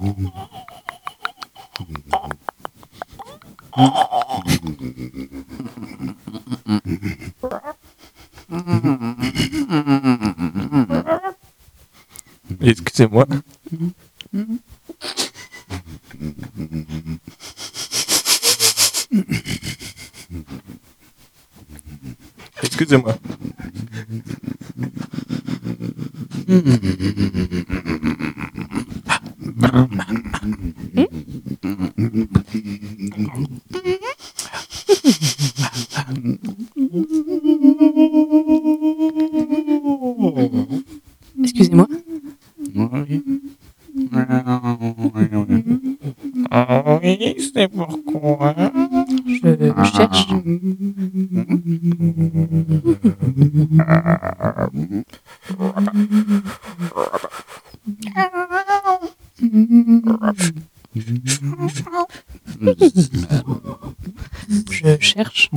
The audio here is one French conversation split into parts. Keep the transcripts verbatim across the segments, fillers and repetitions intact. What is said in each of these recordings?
Excusez-moi. Excusez-moi. Excusez-moi. Ah oui, c'est pourquoi. Je cherche. Je cherche.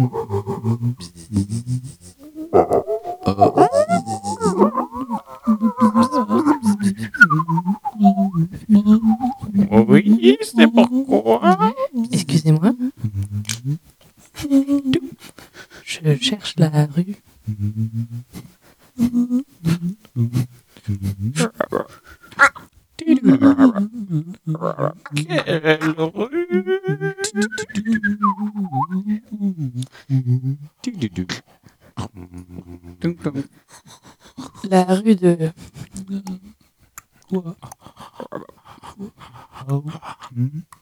Oui, c'est pourquoi. Excusez-moi. Je cherche la rue. Quelle rue. La rue de... Quoi?